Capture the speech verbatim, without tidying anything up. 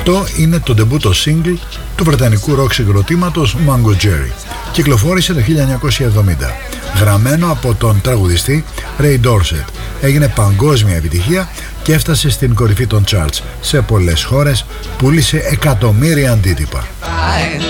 Αυτό είναι το ντεμπούτο single του βρετανικού ροκ συγκροτήματος Mango Jerry. Κυκλοφόρησε το χίλια εννιακόσια εβδομήντα. Γραμμένο από τον τραγουδιστή Ray Dorset. Έγινε παγκόσμια επιτυχία και έφτασε στην κορυφή των charts σε πολλές χώρες, πούλησε εκατομμύρια αντίτυπα.